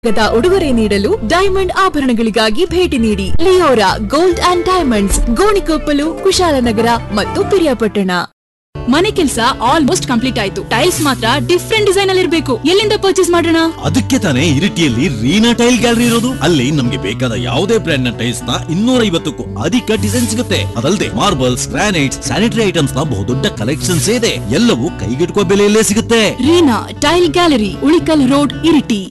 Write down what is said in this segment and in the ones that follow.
ಉಡುಗೊರೆ ನೀಡಲು ಡೈಮಂಡ್ ಆಭರಣಗಳಿಗಾಗಿ ಭೇಟಿ ನೀಡಿ Leora gold and diamonds, Gonikoppal, Kushalnagar ಮತ್ತು ಪಿರಿಯಾಪಟ್ಟಣ. ಮನೆ ಕೆಲಸ ಆಲ್ಮೋಸ್ಟ್ ಕಂಪ್ಲೀಟ್ ಆಯ್ತು. ಟೈಲ್ಸ್ ಮಾತ್ರ ಡಿಫ್ರೆಂಟ್ ಡಿಸೈನ್ ಅಲ್ಲಿ ಇರಬೇಕು. ಎಲ್ಲಿಂದ ಪರ್ಚೇಸ್ ಮಾಡೋಣ? ಅದಕ್ಕೆ ತಾನೇ ಇರಿಟಿಯಲ್ಲಿ ರೀನಾ ಟೈಲ್ ಗ್ಯಾಲರಿ ಇರೋದು. ಅಲ್ಲಿ ನಮ್ಗೆ ಬೇಕಾದ ಯಾವುದೇ ಬ್ರ್ಯಾಂಡ್ ನ ಟೈಲ್ಸ್ ನ 250ಕ್ಕೂ ಅಧಿಕ ಡಿಸೈನ್ ಸಿಗುತ್ತೆ. ಅದಲ್ಲದೆ ಮಾರ್ಬಲ್ಸ್, ಗ್ರಾನೈಟ್ಸ್, ಸ್ಯಾನಿಟರಿ ಐಟಮ್ಸ್ ನ ಬಹುದೊಡ್ಡ ಕಲೆಕ್ಷನ್ಸ್ ಇದೆ. ಎಲ್ಲವೂ ಕೈಗೆಟುಕುವ ಬೆಲೆಯಲ್ಲೇ ಸಿಗುತ್ತೆ. Reena tail gallery, Ulikkal road, Iritty.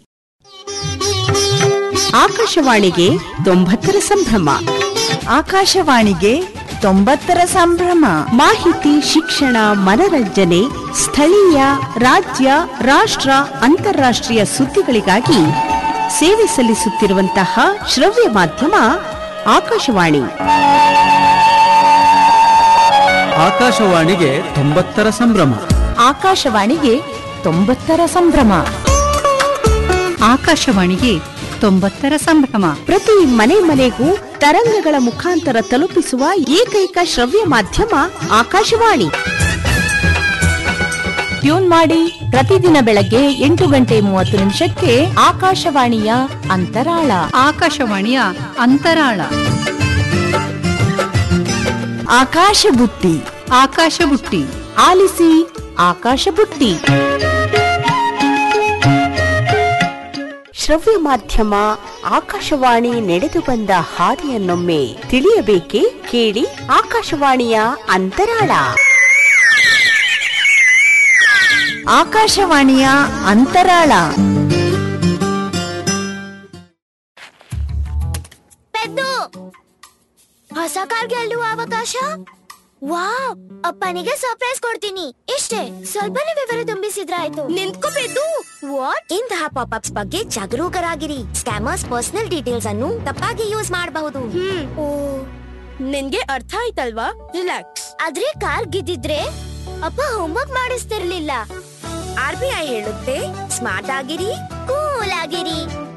ಆಕಾಶವಾಣಿಗೆ 90ರ ಸಂಭ್ರಮ. ಆಕಾಶವಾಣಿಗೆ 90ರ ಸಂಭ್ರಮ. ಮಾಹಿತಿ, ಶಿಕ್ಷಣ, ಮನರಂಜನೆ, ಸ್ಥಳೀಯ, ರಾಜ್ಯ, ರಾಷ್ಟ್ರ, ಅಂತಾರಾಷ್ಟ್ರೀಯ ಸುದ್ದಿಗಳಿಗಾಗಿ ಸೇವೆ ಸಲ್ಲಿಸುತ್ತಿರುವಂತಹ ಶ್ರವ್ಯ ಮಾಧ್ಯಮ ಆಕಾಶವಾಣಿ. ಆಕಾಶವಾಣಿಗೆ 90ರ ಸಂಭ್ರಮ. ಆಕಾಶವಾಣಿಗೆ 90ರ ಸಂಭ್ರಮ. ಆಕಾಶವಾಣಿಗೆ 90ರ ಸಂಭ್ರಮ. ಪ್ರತಿ ಮನೆ ಮನೆಗೂ ತರಂಗಗಳ ಮುಖಾಂತರ ತಲುಪಿಸುವ ಏಕೈಕ ಶ್ರವ್ಯ ಮಾಧ್ಯಮ ಆಕಾಶವಾಣಿ. ಟ್ಯೂನ್ ಮಾಡಿ ಪ್ರತಿದಿನ ಬೆಳಗ್ಗೆ 8:30 ಆಕಾಶವಾಣಿಯ ಅಂತರಾಳ. ಆಕಾಶವಾಣಿಯ ಅಂತರಾಳ. ಆಕಾಶ ಬುಟ್ಟಿ. ಆಕಾಶ ಬುಟ್ಟಿ. ಆಲಿಸಿ ಆಕಾಶ ಬುಟ್ಟಿ. ಶ್ರವ್ಯ ಮಾಧ್ಯಮ ಆಕಾಶವಾಣಿ ನಡೆದು ಬಂದ ಹಾದಿಯನ್ನೊಮ್ಮೆ ತಿಳಿಯಬೇಕೆ? ಕೇಳಿ ಆಕಾಶವಾಣಿಯ ಅಂತರಾಳ. ಆಕಾಶವಾಣಿಯ ಅಂತರಾಳ. ಹೊಸ ಕಾರ್ ಗೆಲ್ಲುವ ಅವಕಾಶ. ವಾವ್, ಅಪ್ಪನಿಗೆ ಸರ್ಪ್ರೈಸ್ ಕೊಡ್ತೀನಿ. ಇಷ್ಟೇ, ಸ್ವಲ್ಪನೇ ವಿವರ ತುಂಬಿಸಿದ್ರಾಯ್ತು. ನಿಂತ್ಕೋಬೇಕು. ವಾಟ್? ಇಂತಹ ಪಾಪ್ಅಪ್ಸ್ ಬಗ್ಗೆ ಜಾಗರೂಕರಾಗಿರಿ. ಸ್ಕ್ಯಾಮರ್ಸ್ ಪರ್ಸನಲ್ ಡೀಟೇಲ್ಸ್ ಅನ್ನು ತಪ್ಪಾಗಿ ಯೂಸ್ ಮಾಡಬಹುದು. ನಿನ್ಗೆ ಅರ್ಥ ಆಯ್ತಲ್ವಾ? ರಿಲ್ಯಾಕ್ಸ್. ಆದ್ರೆ ಕಾರ್ ಗೆದ್ದಿದ್ರೆ ಅಪ್ಪ ಹೋಮ್ವರ್ಕ್ ಮಾಡಿಸ್ತಿರ್ಲಿಲ್ಲ. RBI ಹೇಳುತ್ತೆ, ಸ್ಮಾರ್ಟ್ ಆಗಿರಿ, ಕೂಲ್ ಆಗಿರಿ.